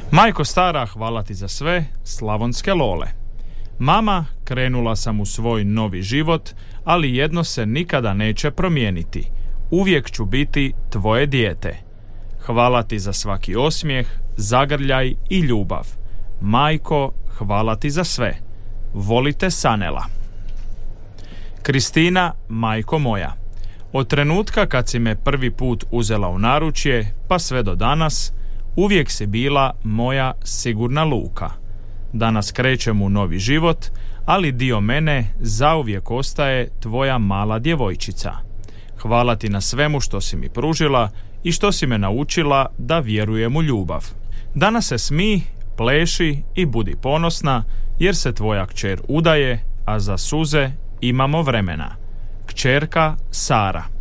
Majko stara, hvala ti za sve, slavonske lole. Mama, krenula sam u svoj novi život, ali jedno se nikada neće promijeniti. Uvijek ću biti tvoje dijete. Hvala ti za svaki osmijeh, zagrljaj i ljubav. Majko, hvala ti za sve. Volite Sanela. Kristina, majko moja. Od trenutka kad si me prvi put uzela u naručje, pa sve do danas, uvijek si bila moja sigurna luka. Danas krećem u novi život, ali dio mene zauvijek ostaje tvoja mala djevojčica. Hvala ti na svemu što si mi pružila i što si me naučila da vjerujem u ljubav. Danas se smij, pleši i budi ponosna, jer se tvoja kćer udaje, a za suze imamo vremena. Kćerka Sara.